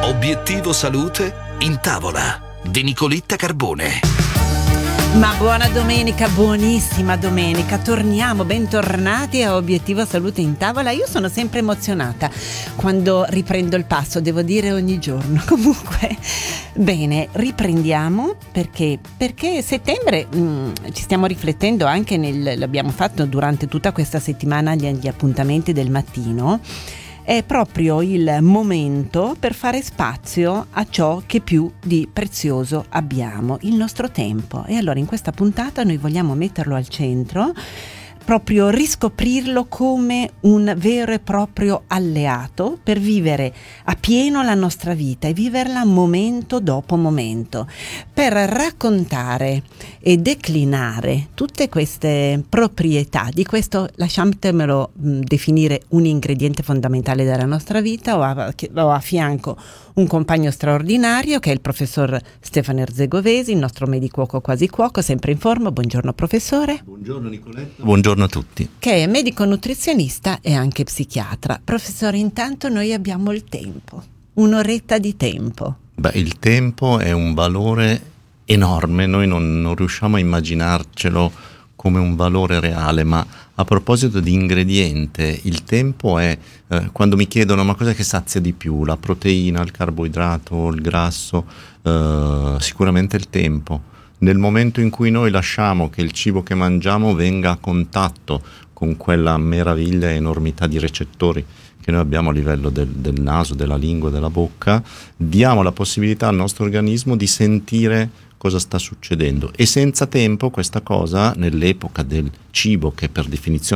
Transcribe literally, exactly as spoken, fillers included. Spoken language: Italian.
Obiettivo Salute in tavola di Nicoletta Carbone. Ma buona domenica, buonissima domenica, torniamo, bentornati a Obiettivo Salute in tavola. Io sono sempre emozionata quando riprendo il passo, devo dire ogni giorno. Comunque, bene, riprendiamo perché perché settembre mh, ci stiamo riflettendo anche nel, l'abbiamo fatto durante tutta questa settimana gli, gli appuntamenti del mattino. È proprio il momento per fare spazio a ciò che più di prezioso abbiamo, il nostro tempo. E allora in questa puntata noi vogliamo metterlo al centro, proprio riscoprirlo come un vero e proprio alleato per vivere a pieno la nostra vita e viverla momento dopo momento, per raccontare e declinare tutte queste proprietà di questo, lasciatemelo definire, un ingrediente fondamentale della nostra vita. Ho a, ho a fianco un compagno straordinario che è il professor Stefano Erzegovesi, il nostro medicuoco quasi cuoco, sempre in forma. Buongiorno professore. Buongiorno Nicoletta. Buongiorno a tutti. Che è medico nutrizionista e anche psichiatra. Professore, intanto noi abbiamo il tempo, un'oretta di tempo. Beh, il tempo è un valore enorme, noi non, non riusciamo a immaginarcelo come un valore reale, ma a proposito di ingrediente, il tempo è, eh, quando mi chiedono ma cos'è che sazia di più, la proteina, il carboidrato, il grasso, eh, sicuramente il tempo. Nel momento in cui noi lasciamo che il cibo che mangiamo venga a contatto con quella meraviglia e enormità di recettori che noi abbiamo a livello del, del naso, della lingua, della bocca, diamo la possibilità al nostro organismo di sentire cosa sta succedendo. E senza tempo questa cosa, nell'epoca del cibo che per definizione